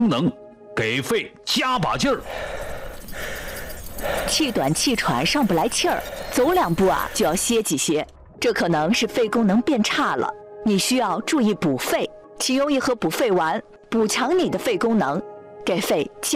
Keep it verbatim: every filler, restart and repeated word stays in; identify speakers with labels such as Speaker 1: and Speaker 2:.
Speaker 1: 能，给肺加把劲儿。
Speaker 2: 气短气喘，上不来气儿，走两步啊就要歇几歇，这可能是肺功能变差了。你需要注意补肺，请用一盒补肺丸，补强你的肺功能，给肺加